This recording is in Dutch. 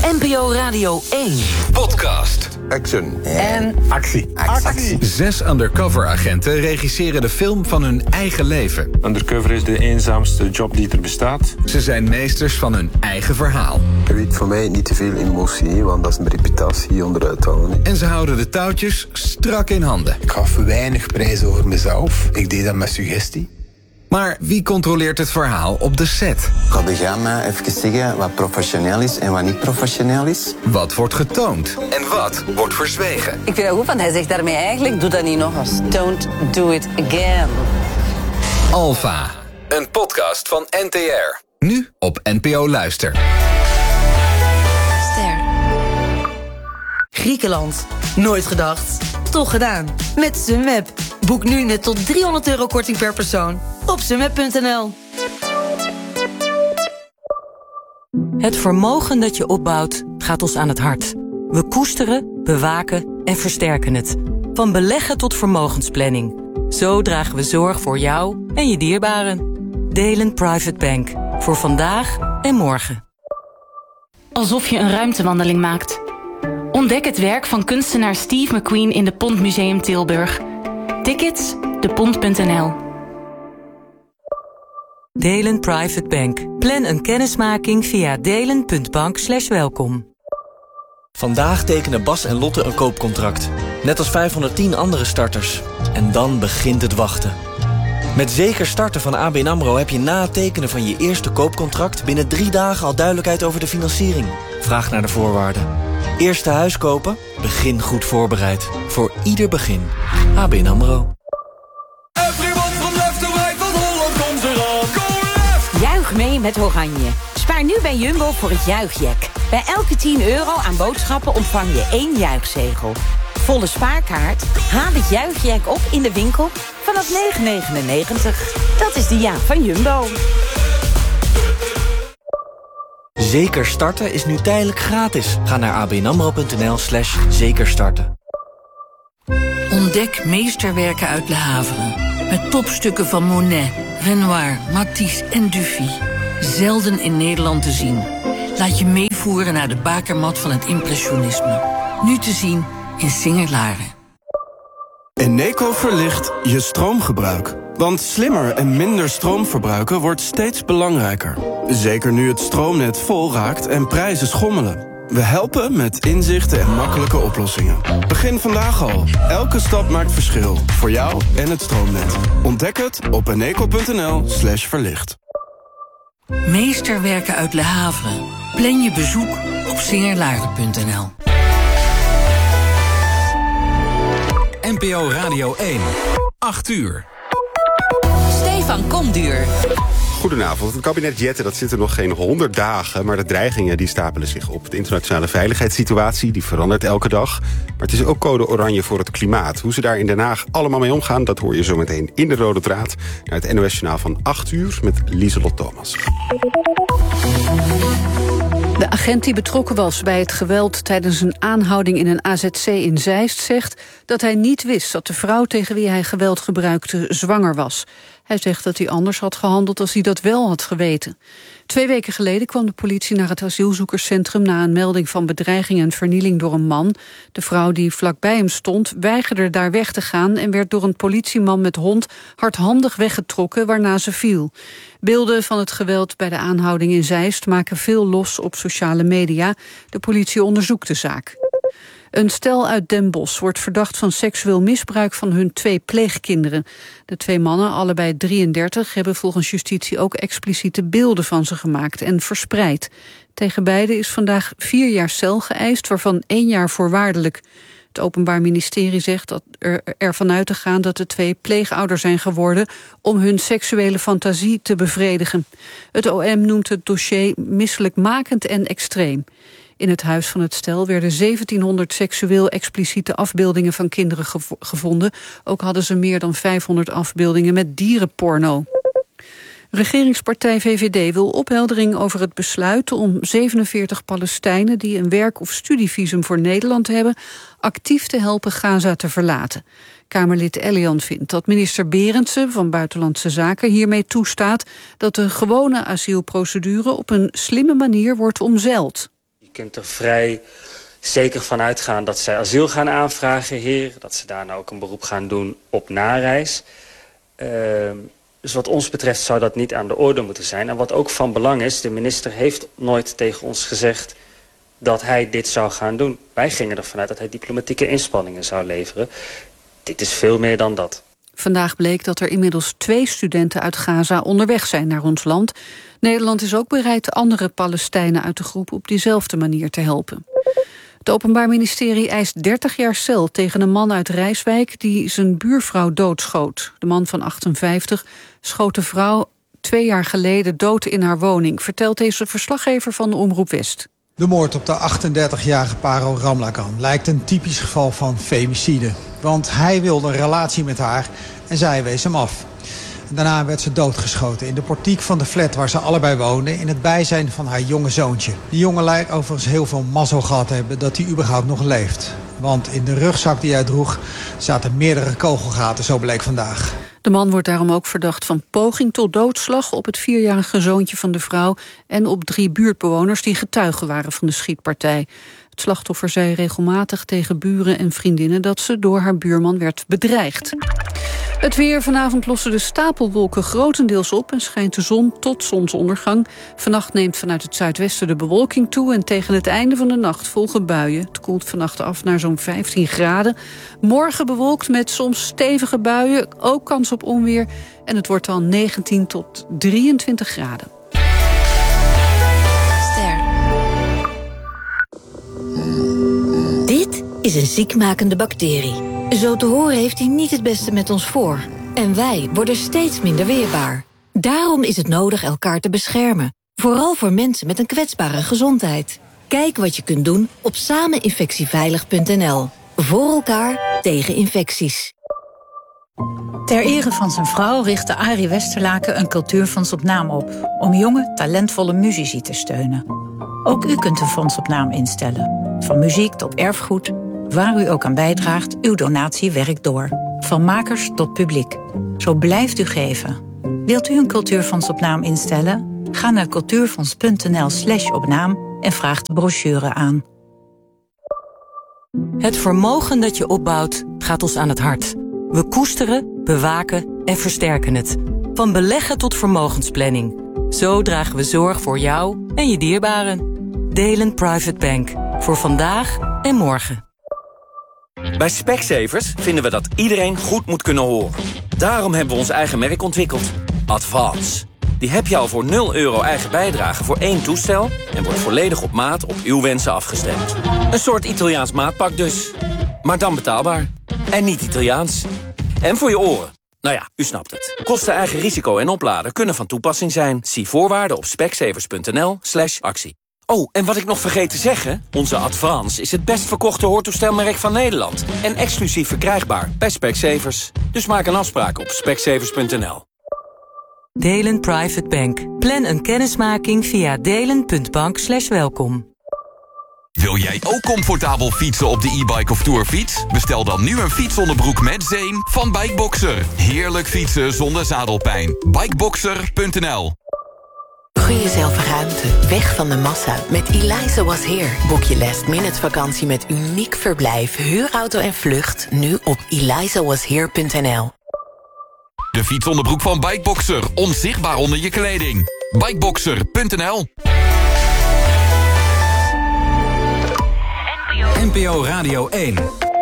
NPO Radio 1. Podcast. Action. En actie. 6 undercover-agenten regisseren de film van hun eigen leven. Undercover is de eenzaamste job die er bestaat. Ze zijn meesters van hun eigen verhaal. Je weet voor mij niet te veel emotie, want dat is mijn reputatie onderuit halen. En ze houden de touwtjes strak in handen. Ik gaf weinig prijs over mezelf. Ik deed dat met suggestie. Maar wie controleert het verhaal op de set? Ik ga de gamma even zeggen wat professioneel is en wat niet professioneel is. Wat wordt getoond en wat wordt verzwegen? Ik vind dat goed, want hij zegt daarmee eigenlijk, doe dat niet nog eens. Don't do it again. Alpha, een podcast van NTR. Nu op NPO Luister. Ster. Griekenland. Nooit gedacht. Toch gedaan. Met Sunweb. Boek nu net tot €300 korting per persoon. Op sunweb.nl. Het vermogen dat je opbouwt gaat ons aan het hart. We koesteren, bewaken en versterken het. Van beleggen tot vermogensplanning. Zo dragen we zorg voor jou en je dierbaren. Delen Private Bank. Voor vandaag en morgen. Alsof je een ruimtewandeling maakt. Ontdek het werk van kunstenaar Steve McQueen in de Pont Museum Tilburg. Tickets, depont.nl. Delen Private Bank. Plan een kennismaking via delen.bank/welkom. Vandaag tekenen Bas en Lotte een koopcontract. Net als 510 andere starters. En dan begint het wachten. Met Zeker Starten van ABN AMRO heb je na het tekenen van je eerste koopcontract binnen 3 dagen al duidelijkheid over de financiering. Vraag naar de voorwaarden. Eerste huis kopen? Begin goed voorbereid. Voor ieder begin. ABN AMRO. Juich mee met Oranje. Spaar nu bij Jumbo voor het Juichjack. Bij elke €10 aan boodschappen ontvang je 1 juichzegel. Volle spaarkaart? Haal het Juichjack op in de winkel vanaf €9,99. Dat is de jaag van Jumbo. Zeker Starten is nu tijdelijk gratis. Ga naar abnamro.nl/zekerstarten. Ontdek meesterwerken uit Le Havre. Met topstukken van Monet, Renoir, Matisse en Dufy. Zelden in Nederland te zien. Laat je meevoeren naar de bakermat van het impressionisme. Nu te zien in Singer-Laren. Eneco verlicht je stroomgebruik. Want slimmer en minder stroom verbruiken wordt steeds belangrijker. Zeker nu het stroomnet vol raakt en prijzen schommelen. We helpen met inzichten en makkelijke oplossingen. Begin vandaag al. Elke stap maakt verschil. Voor jou en het stroomnet. Ontdek het op eneco.nl/verlicht. Meesterwerken uit Le Havre. Plan je bezoek op singerlaren.nl. NPO Radio 1. 8 uur. Stefan Komduur. Goedenavond. Het kabinet Jetten dat zit er nog geen 100 dagen... maar de dreigingen die stapelen zich op. De internationale veiligheidssituatie die verandert elke dag. Maar het is ook code oranje voor het klimaat. Hoe ze daar in Den Haag allemaal mee omgaan... dat hoor je zo meteen in de Rode Draad... naar het NOS-journaal van 8 uur met Lieselot Thomas. De agent die betrokken was bij het geweld tijdens een aanhouding in een AZC in Zeist zegt dat hij niet wist dat de vrouw tegen wie hij geweld gebruikte zwanger was. Hij zegt dat hij anders had gehandeld als hij dat wel had geweten. 2 weken geleden kwam de politie naar het asielzoekerscentrum na een melding van bedreiging en vernieling door een man. De vrouw die vlakbij hem stond weigerde daar weg te gaan en werd door een politieman met hond hardhandig weggetrokken waarna ze viel. Beelden van het geweld bij de aanhouding in Zeist maken veel los op sociale media. De politie onderzoekt de zaak. Een stel uit Den Bosch wordt verdacht van seksueel misbruik van hun 2 pleegkinderen. De 2 mannen, allebei 33, hebben volgens justitie ook expliciete beelden van ze gemaakt en verspreid. Tegen beiden is vandaag 4 jaar cel geëist, waarvan 1 jaar voorwaardelijk. Het Openbaar Ministerie zegt dat ervan uit te gaan dat de 2 pleegouder zijn geworden om hun seksuele fantasie te bevredigen. Het OM noemt het dossier misselijkmakend en extreem. In het huis van het stel werden 1700 seksueel expliciete afbeeldingen van kinderen gevonden. Ook hadden ze meer dan 500 afbeeldingen met dierenporno. Regeringspartij VVD wil opheldering over het besluit om 47 Palestijnen die een werk- of studievisum voor Nederland hebben actief te helpen Gaza te verlaten. Kamerlid Elian vindt dat minister Berendsen van Buitenlandse Zaken hiermee toestaat dat de gewone asielprocedure op een slimme manier wordt omzeild. kunt er vrij zeker van uitgaan dat zij asiel gaan aanvragen hier. Dat ze daarna ook een beroep gaan doen op nareis. Dus wat ons betreft zou dat niet aan de orde moeten zijn. En wat ook van belang is, de minister heeft nooit tegen ons gezegd dat hij dit zou gaan doen. Wij gingen ervan uit dat hij diplomatieke inspanningen zou leveren. Dit is veel meer dan dat. Vandaag bleek dat er inmiddels 2 studenten uit Gaza onderweg zijn naar ons land. Nederland is ook bereid andere Palestijnen uit de groep op diezelfde manier te helpen. Het Openbaar Ministerie eist 30 jaar cel tegen een man uit Rijswijk die zijn buurvrouw doodschoot. De man van 58 schoot de vrouw 2 jaar geleden dood in haar woning, vertelt deze verslaggever van de Omroep West. De moord op de 38-jarige Paro Ramlakan lijkt een typisch geval van femicide. Want hij wilde een relatie met haar en zij wees hem af. Daarna werd ze doodgeschoten in de portiek van de flat waar ze allebei woonden, in het bijzijn van haar jonge zoontje. Die jongen lijkt overigens heel veel mazzel gehad te hebben dat hij überhaupt nog leeft. Want in de rugzak die hij droeg zaten meerdere kogelgaten, zo bleek vandaag. De man wordt daarom ook verdacht van poging tot doodslag op het 4-jarige zoontje van de vrouw en op 3 buurtbewoners die getuigen waren van de schietpartij. Het slachtoffer zei regelmatig tegen buren en vriendinnen dat ze door haar buurman werd bedreigd. Het weer. Vanavond lossen de stapelwolken grotendeels op en schijnt de zon tot zonsondergang. Vannacht neemt vanuit het zuidwesten de bewolking toe en tegen het einde van de nacht volgen buien. Het koelt vannacht af naar zo'n 15 graden. Morgen bewolkt met soms stevige buien, ook kans op onweer. En het wordt dan 19 tot 23 graden. Dit is een ziekmakende bacterie. Zo te horen heeft hij niet het beste met ons voor. En wij worden steeds minder weerbaar. Daarom is het nodig elkaar te beschermen. Vooral voor mensen met een kwetsbare gezondheid. Kijk wat je kunt doen op sameninfectieveilig.nl. Voor elkaar tegen infecties. Ter ere van zijn vrouw richtte Arie Westerlaken een cultuurfonds op naam op, om jonge, talentvolle muzici te steunen. Ook u kunt een fonds op naam instellen. Van muziek tot erfgoed, waar u ook aan bijdraagt, uw donatie werkt door. Van makers tot publiek. Zo blijft u geven. Wilt u een cultuurfonds op naam instellen? Ga naar cultuurfonds.nl/opnaam en vraag de brochure aan. Het vermogen dat je opbouwt gaat ons aan het hart. We koesteren, bewaken en versterken het. Van beleggen tot vermogensplanning. Zo dragen we zorg voor jou en je dierbaren. Delen Private Bank. Voor vandaag en morgen. Bij Specsavers vinden we dat iedereen goed moet kunnen horen. Daarom hebben we ons eigen merk ontwikkeld. Advance. Die heb je al voor €0 eigen bijdrage voor 1 toestel... en wordt volledig op maat op uw wensen afgestemd. Een soort Italiaans maatpak dus. Maar dan betaalbaar. En niet Italiaans. En voor je oren. Nou ja, u snapt het. Kosten, eigen risico en opladen kunnen van toepassing zijn. Zie voorwaarden op specsavers.nl/actie. Oh, en wat ik nog vergeet te zeggen... onze Advance is het best verkochte hoortoestelmerk van Nederland. En exclusief verkrijgbaar bij Specsavers. Dus maak een afspraak op specsavers.nl. Delen Private Bank. Plan een kennismaking via delen.bank/welkom. Wil jij ook comfortabel fietsen op de e-bike of tourfiets? Bestel dan nu een fietsonderbroek met zeem van Bikeboxer. Heerlijk fietsen zonder zadelpijn. Bikeboxer.nl. Gun jezelf ruimte, weg van de massa. Met Eliza Was Here boek je last-minute vakantie met uniek verblijf, huurauto en vlucht. Nu op elizawashere.nl. De fietsonderbroek van Bikeboxer, onzichtbaar onder je kleding. Bikeboxer.nl. NPO Radio 1.